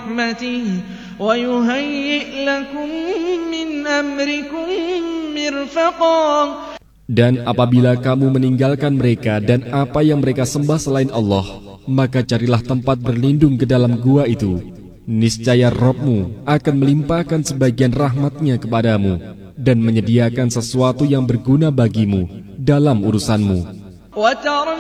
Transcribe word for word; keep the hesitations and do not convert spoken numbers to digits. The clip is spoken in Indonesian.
رحمته ويهيئ لكم من أمركم مرفقا. Dan apabila kamu meninggalkan mereka dan apa yang mereka sembah selain Allah, maka carilah tempat berlindung ke dalam gua itu. Niscaya Rabb-Mu akan melimpahkan sebagian rahmat-Nya kepadamu dan menyediakan sesuatu yang berguna bagimu dalam urusanmu. وترى